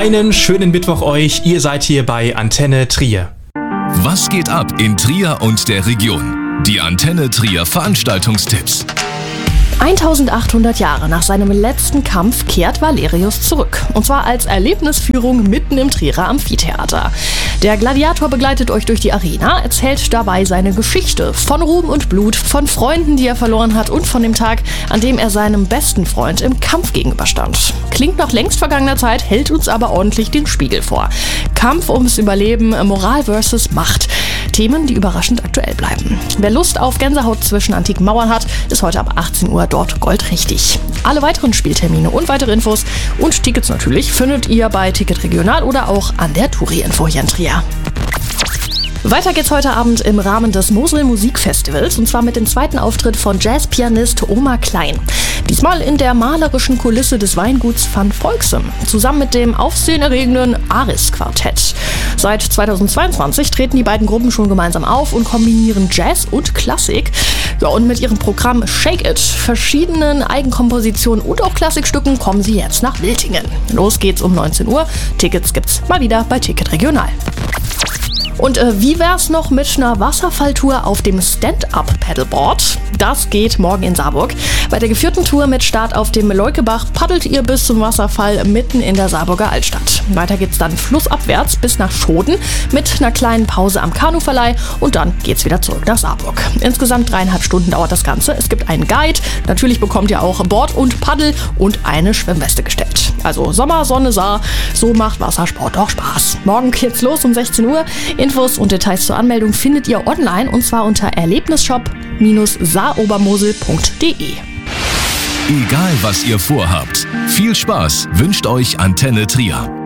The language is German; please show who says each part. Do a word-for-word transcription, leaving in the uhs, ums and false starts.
Speaker 1: Einen schönen Mittwoch euch, ihr seid hier bei Antenne Trier.
Speaker 2: Was geht ab in Trier und der Region? Die Antenne Trier Veranstaltungstipps.
Speaker 3: eintausendachthundert Jahre nach seinem letzten Kampf kehrt Valerius zurück. Und zwar als Erlebnisführung mitten im Trierer Amphitheater. Der Gladiator begleitet euch durch die Arena, erzählt dabei seine Geschichte von Ruhm und Blut, von Freunden, die er verloren hat und von dem Tag, an dem er seinem besten Freund im Kampf gegenüberstand. Klingt nach längst vergangener Zeit, hält uns aber ordentlich den Spiegel vor. Kampf ums Überleben, Moral versus Macht. Themen, die überraschend aktuell bleiben. Wer Lust auf Gänsehaut zwischen antiken Mauern hat, ist heute ab achtzehn Uhr dort goldrichtig. Alle weiteren Spieltermine und weitere Infos und Tickets natürlich findet ihr bei Ticket Regional oder auch an der Touri-Info hier in Trier. Weiter geht's heute Abend im Rahmen des Mosel Musikfestivals und zwar mit dem zweiten Auftritt von Jazzpianist Oma Klein. Diesmal in der malerischen Kulisse des Weinguts Van Volksem, zusammen mit dem aufsehenerregenden Aris-Quartett. Seit zweitausendzweiundzwanzig treten die beiden Gruppen schon gemeinsam auf und kombinieren Jazz und Klassik. Ja, und mit ihrem Programm Shake It, verschiedenen Eigenkompositionen und auch Klassikstücken kommen sie jetzt nach Wiltingen. Los geht's um neunzehn Uhr. Tickets gibt's mal wieder bei Ticket Regional. Und äh, wie wär's noch mit einer Wasserfalltour auf dem Stand-Up-Paddleboard? Das geht morgen in Saarburg. Bei der geführten Tour mit Start auf dem Leukebach paddelt ihr bis zum Wasserfall mitten in der Saarburger Altstadt. Weiter geht's dann flussabwärts bis nach Schoten mit einer kleinen Pause am Kanuverleih und dann geht's wieder zurück nach Saarburg. Insgesamt dreieinhalb Stunden dauert das Ganze. Es gibt einen Guide, natürlich bekommt ihr auch Bord und Paddel und eine Schwimmweste gestellt. Also Sommer, Sonne, Saar, so macht Wassersport auch Spaß. Morgen geht's los um sechzehn Uhr. Infos und Details zur Anmeldung findet ihr online und zwar unter erlebnisshop Bindestrich saarobermosel punkt de.
Speaker 2: Egal was ihr vorhabt, viel Spaß wünscht euch Antenne Trier.